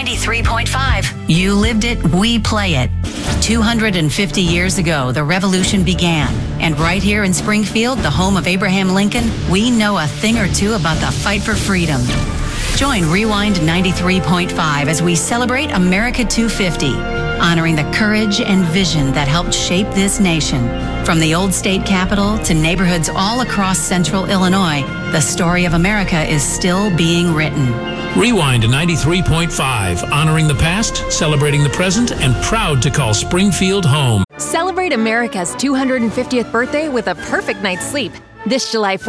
93.5. You lived it, we play it. 250 years ago, the revolution began. And right here in Springfield, the home of Abraham Lincoln, we know a thing or two about the fight for freedom. Join Rewind 93.5 as we celebrate America 250, honoring the courage and vision that helped shape this nation. From the old state capitol to neighborhoods all across central Illinois, the story of America is still being written. Rewind 93.5, honoring the past, celebrating the present, and proud to call Springfield home. Celebrate America's 250th birthday with a perfect night's sleep. This July 4th,